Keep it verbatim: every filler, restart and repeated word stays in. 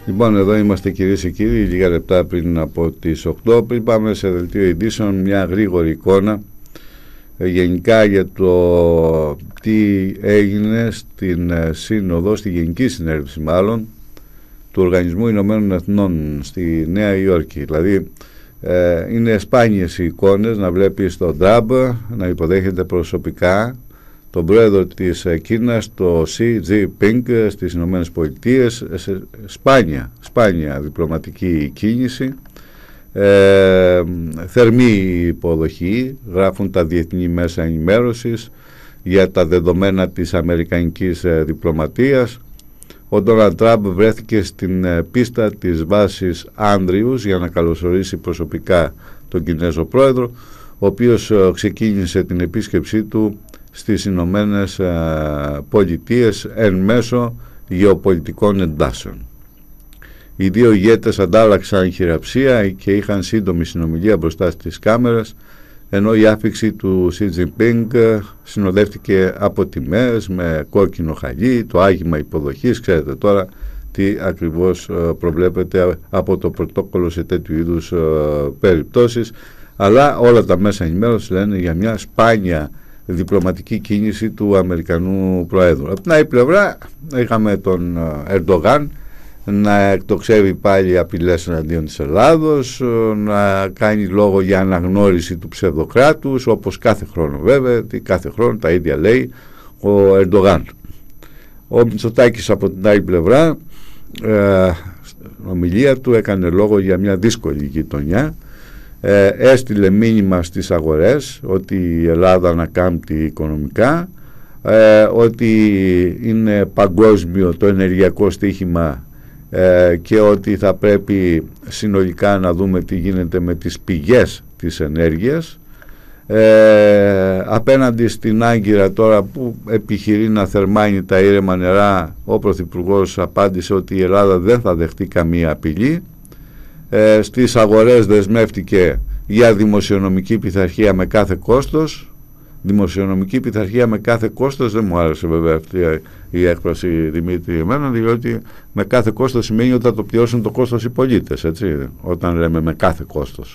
Λοιπόν, εδώ είμαστε κυρίες και κύριοι, λίγα λεπτά πριν από τις οκτώ. Πριν πάμε σε δελτίο ειδήσεων, μια γρήγορη εικόνα ε, γενικά για το τι έγινε στην ε, σύνοδο, στη Γενική Συνέλευση μάλλον, του Οργανισμού Ηνωμένων Εθνών στη Νέα Υόρκη. Δηλαδή ε, είναι σπάνιες οι εικόνες να βλέπεις τον Τραμπ να υποδέχεται προσωπικά τον πρόεδρο της Κίνας, το Xi Jinping, στις Ηνωμένες Πολιτείες. Σπάνια, σπάνια διπλωματική κίνηση, ε, θερμή υποδοχή, γράφουν τα διεθνή μέσα ενημέρωσης για τα δεδομένα της αμερικανικής διπλωματίας. Ο Ντόναλντ Τραμπ βρέθηκε στην πίστα της βάσης Άνδριους για να καλωσορίσει προσωπικά τον Κινέζο πρόεδρο, ο οποίος ξεκίνησε την επίσκεψή του στις Ηνωμένες Πολιτείες εν μέσω γεωπολιτικών εντάσεων. Οι δύο ηγέτες αντάλλαξαν χειραψία και είχαν σύντομη συνομιλία μπροστά στις κάμερες, ενώ η άφιξη του Xi Jinping συνοδεύτηκε από τιμές με κόκκινο χαλί, το άγημα υποδοχής. Ξέρετε τώρα τι ακριβώς προβλέπεται από το πρωτόκολλο σε τέτοιου είδους περιπτώσεις, αλλά όλα τα μέσα ενημέρωση λένε για μια σπάνια διπλωματική κίνηση του Αμερικανού Προέδρου. Από την άλλη πλευρά είχαμε τον Ερντογάν να εκτοξεύει πάλι απειλές εναντίον της Ελλάδος, να κάνει λόγο για αναγνώριση του ψευδοκράτους, όπως κάθε χρόνο βέβαια, κάθε χρόνο τα ίδια λέει ο Ερντογάν. Ο Μητσοτάκης από την άλλη πλευρά, ε, στην ομιλία του έκανε λόγο για μια δύσκολη γειτονιά. Ε, έστειλε μήνυμα στις αγορές ότι η Ελλάδα ανακάμπτει οικονομικά, ε, ότι είναι παγκόσμιο το ενεργειακό στοίχημα ε, και ότι θα πρέπει συνολικά να δούμε τι γίνεται με τις πηγές της ενέργειας. Ε, απέναντι στην Άγκυρα τώρα που επιχειρεί να θερμάνει τα ήρεμα νερά, ο Πρωθυπουργός απάντησε ότι η Ελλάδα δεν θα δεχτεί καμία απειλή. Ε, στις αγορές δεσμεύτηκε για δημοσιονομική πειθαρχία με κάθε κόστος. Δημοσιονομική πειθαρχία με κάθε κόστος, δεν μου άρεσε βέβαια αυτή η έκφραση, Δημήτρη, εμένα, διότι με κάθε κόστος σημαίνει ότι θα το πληρώσουν το κόστος οι πολίτες, έτσι, όταν λέμε με κάθε κόστος.